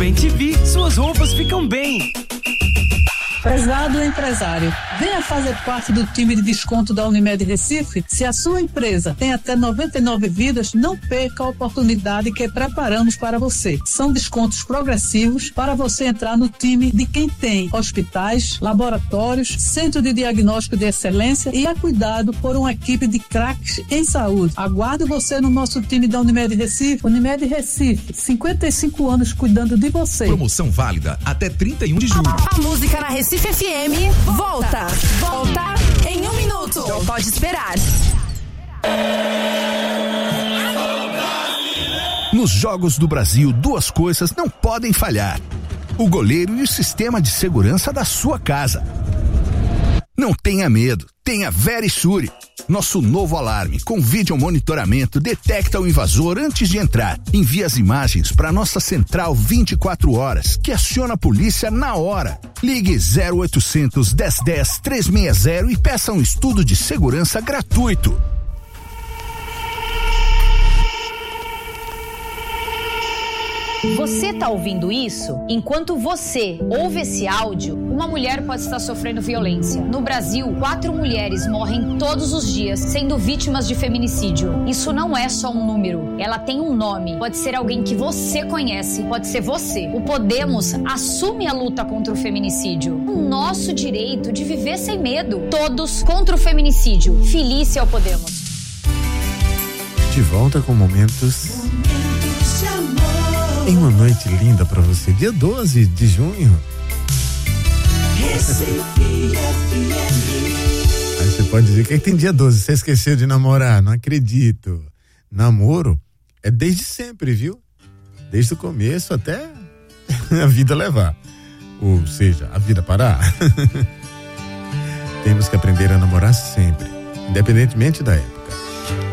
Vem TV, suas roupas ficam bem. Prezado empresário, venha fazer parte do time de desconto da Unimed Recife. Se a sua empresa tem até 99 vidas, não perca a oportunidade que preparamos para você. São descontos progressivos para você entrar no time de quem tem hospitais, laboratórios, centro de diagnóstico de excelência e é cuidado por uma equipe de craques em saúde. Aguardo você no nosso time da Unimed Recife. Unimed Recife, 55 anos cuidando de você. Promoção válida até 31 de julho. A música na Recife FM volta em 1 minuto. Não pode esperar. Nos Jogos do Brasil, duas coisas não podem falhar: o goleiro e o sistema de segurança da sua casa. Não tenha medo, tenha Verisure. Nosso novo alarme com vídeo monitoramento detecta o invasor antes de entrar. Envia as imagens para nossa central 24 horas, que aciona a polícia na hora. Ligue 0800 1010 360 e peça um estudo de segurança gratuito. Você tá ouvindo isso? Enquanto você ouve esse áudio, uma mulher pode estar sofrendo violência. No Brasil, 4 mulheres morrem todos os dias sendo vítimas de feminicídio. Isso não é só um número, ela tem um nome. Pode ser alguém que você conhece, pode ser você. O Podemos assume a luta contra o feminicídio. O nosso direito de viver sem medo. Todos contra o feminicídio. Filie-se ao Podemos. De volta com momentos de amor. Em uma noite linda pra você, dia 12 de junho. Aí você pode dizer que tem dia 12, você esqueceu de namorar, não acredito. Namoro é desde sempre, viu? Desde o começo até a vida levar. Ou seja, a vida parar. Temos que aprender a namorar sempre, independentemente da época.